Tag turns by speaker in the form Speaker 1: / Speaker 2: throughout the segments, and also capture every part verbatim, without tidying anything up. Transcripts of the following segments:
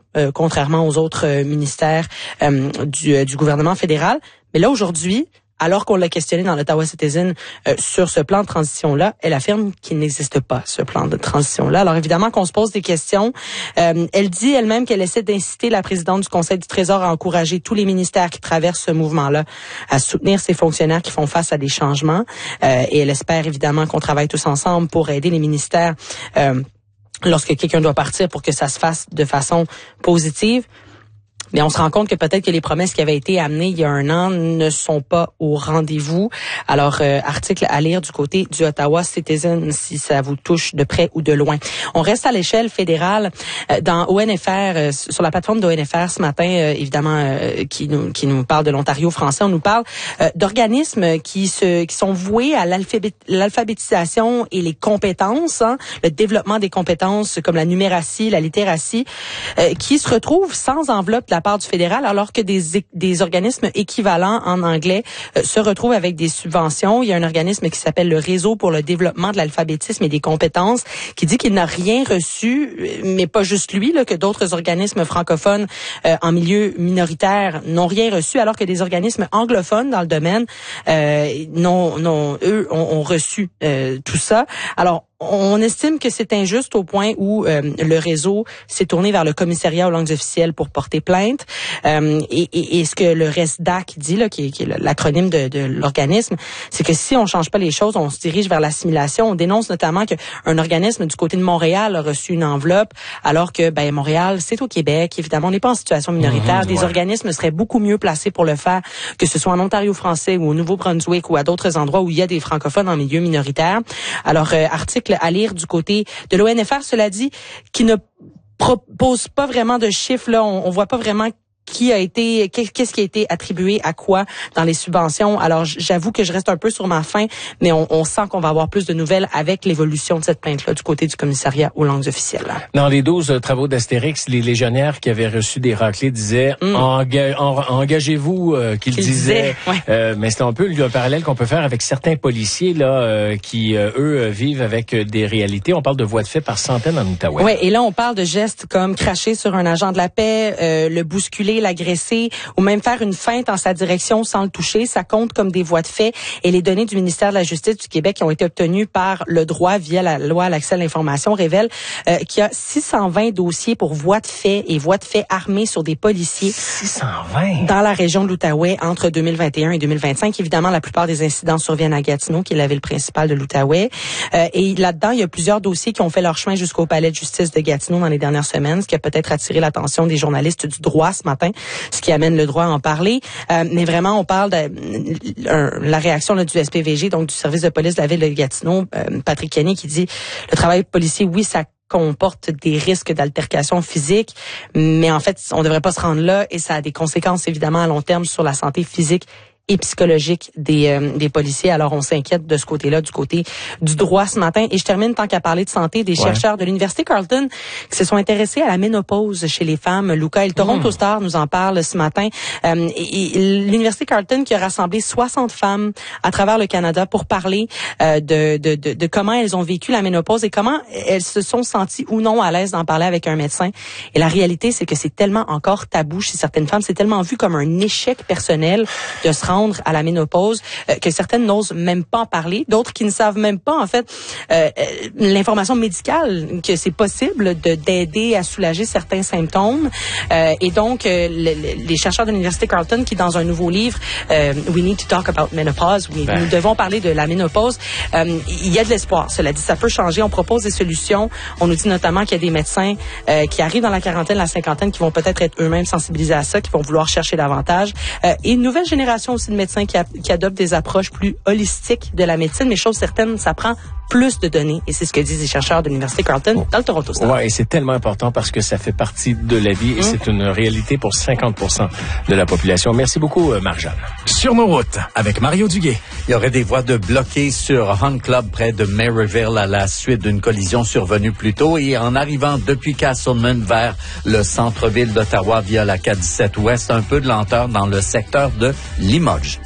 Speaker 1: euh, contrairement aux autres euh, ministères euh, du, euh, du gouvernement fédéral. Mais là, aujourd'hui, alors qu'on l'a questionné dans l'Ottawa Citizen euh, sur ce plan de transition-là, elle affirme qu'il n'existe pas, ce plan de transition-là. Alors évidemment qu'on se pose des questions. Euh, elle dit elle-même qu'elle essaie d'inciter la présidente du Conseil du Trésor à encourager tous les ministères qui traversent ce mouvement-là à soutenir ces fonctionnaires qui font face à des changements. Euh, et elle espère évidemment qu'on travaille tous ensemble pour aider les ministères euh, lorsque quelqu'un doit partir pour que ça se fasse de façon positive. Mais on se rend compte que peut-être que les promesses qui avaient été amenées il y a un an ne sont pas au rendez-vous. Alors, euh, article à lire du côté du Ottawa Citizen si ça vous touche de près ou de loin. On reste à l'échelle fédérale. Euh, dans O N F R, euh, sur la plateforme d'O N F R ce matin, euh, évidemment, euh, qui nous qui nous parle de l'Ontario français, on nous parle euh, d'organismes qui se qui sont voués à l'alphabét, l'alphabétisation et les compétences, hein, le développement des compétences comme la numératie, la littératie, euh, qui se retrouvent sans enveloppe de la part du fédéral, alors que des des organismes équivalents en anglais euh, se retrouvent avec des subventions. Il y a un organisme qui s'appelle le Réseau pour le développement de l'alphabétisme et des compétences qui dit qu'il n'a rien reçu, mais pas juste lui, là, que d'autres organismes francophones euh, en milieu minoritaire n'ont rien reçu, alors que des organismes anglophones dans le domaine, euh, non, non, eux ont, ont reçu euh, tout ça. Alors, on estime que c'est injuste au point où euh, le réseau s'est tourné vers le commissariat aux langues officielles pour porter plainte. Euh, et, et, et ce que le RESDAC dit, là, qui est, qui est l'acronyme de, de l'organisme, c'est que si on change pas les choses, on se dirige vers l'assimilation. On dénonce notamment qu'un organisme du côté de Montréal a reçu une enveloppe, alors que ben Montréal, c'est au Québec. Évidemment, on n'est pas en situation minoritaire. Mmh, Des ouais. organismes seraient beaucoup mieux placés pour le faire, que ce soit en Ontario français ou au Nouveau-Brunswick ou à d'autres endroits où il y a des francophones en milieu minoritaire. Alors, euh, article à lire du côté de l'O N F R, cela dit, qui ne propose pas vraiment de chiffres, là, on, on voit pas vraiment qui a été, qu'est-ce qui a été attribué à quoi dans les subventions. Alors, j'avoue que je reste un peu sur ma faim, mais on, on sent qu'on va avoir plus de nouvelles avec l'évolution de cette plainte-là du côté du commissariat aux langues officielles. Là.
Speaker 2: Dans les douze euh, travaux d'Astérix, les légionnaires qui avaient reçu des raclés disaient mm. Enga- en, engagez-vous, euh, qu'ils Qu'il disaient. Disait, ouais. euh, mais c'est un peu le parallèle qu'on peut faire avec certains policiers là euh, qui, euh, eux, vivent avec des réalités. On parle de voies de fait par centaines en Outaouais.
Speaker 1: Oui, et là, on parle de gestes comme cracher sur un agent de la paix, euh, le bousculer, l'agresser ou même faire une feinte en sa direction sans le toucher. Ça compte comme des voies de fait. Et les données du ministère de la Justice du Québec qui ont été obtenues par le droit via la loi à l'accès à l'information révèlent euh, qu'il y a six cent vingt dossiers pour voies de fait et voies de fait armées sur des policiers
Speaker 2: six cent vingt
Speaker 1: dans la région de l'Outaouais entre deux mille vingt et un et deux mille vingt-cinq. Évidemment, la plupart des incidents surviennent à Gatineau, qui est la ville principale de l'Outaouais. Euh, et là-dedans, il y a plusieurs dossiers qui ont fait leur chemin jusqu'au palais de justice de Gatineau dans les dernières semaines, ce qui a peut-être attiré l'attention des journalistes du droit ce matin, ce qui amène le droit à en parler. Euh, mais vraiment, on parle de euh, la réaction là, du S P V G, donc du service de police de la ville de Gatineau, euh, Patrick Kenny, qui dit le travail policier, oui, ça comporte des risques d'altercation physique, mais en fait, on devrait pas se rendre là et ça a des conséquences évidemment à long terme sur la santé physique et psychologique des euh, des policiers. Alors, on s'inquiète de ce côté-là, du côté du droit ce matin. Et je termine, tant qu'à parler de santé, des ouais. chercheurs de l'Université Carleton qui se sont intéressés à la ménopause chez les femmes. Luca et le Toronto mmh. Star nous en parle ce matin. Euh, et, et l'Université Carleton qui a rassemblé soixante femmes à travers le Canada pour parler euh, de, de, de, de comment elles ont vécu la ménopause et comment elles se sont senties ou non à l'aise d'en parler avec un médecin. Et la réalité, c'est que c'est tellement encore tabou chez certaines femmes, c'est tellement vu comme un échec personnel de se rendre à la ménopause, euh, que certaines n'osent même pas en parler, d'autres qui ne savent même pas en fait euh, l'information médicale que c'est possible de d'aider à soulager certains symptômes. Euh, et donc euh, le, le, les chercheurs de l'Université Carleton qui dans un nouveau livre euh, We Need to Talk About Menopause, oui, ben. nous devons parler de la ménopause, euh, il y a de l'espoir. Cela dit, ça peut changer. On propose des solutions. On nous dit notamment qu'il y a des médecins euh, qui arrivent dans la quarantaine, la cinquantaine, qui vont peut-être être eux-mêmes sensibilisés à ça, qui vont vouloir chercher davantage. Euh, et une nouvelle génération aussi de médecins qui, a, qui adoptent des approches plus holistiques de la médecine, mais chose certaine, ça prend plus de données, et c'est ce que disent les chercheurs de l'Université Carleton oh. dans le Toronto Star.
Speaker 2: Ouais, et c'est tellement important parce que ça fait partie de la vie et mmh. c'est une réalité pour cinquante pour cent de la population. Merci beaucoup, Marjane.
Speaker 3: Sur nos routes, avec Mario Duguay. Il y aurait des voies de bloquées sur Hunt Club près de Maryville à la suite d'une collision survenue plus tôt et en arrivant depuis Castleman vers le centre-ville d'Ottawa via la quatre dix-sept Ouest, un peu de lenteur dans le secteur de Limoges.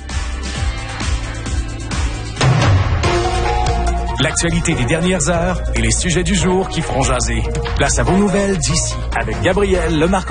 Speaker 4: L'actualité des dernières heures et les sujets du jour qui feront jaser. Place à vos nouvelles d'ici avec Gabriel Lemarque.